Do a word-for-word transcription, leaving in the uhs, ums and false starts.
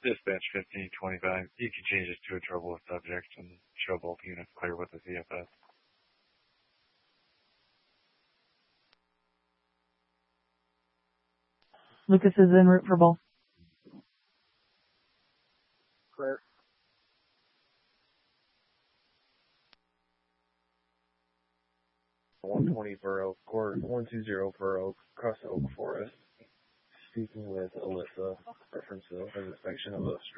Dispatch fifteen twenty-five. You can change this to a trouble with subject and show both units clear with the C F S. Lucas is en route for both. Clear. one twenty for Oak, or one two zero for Oak, across Oak Forest. Speaking with Alyssa, reference to an inspection of a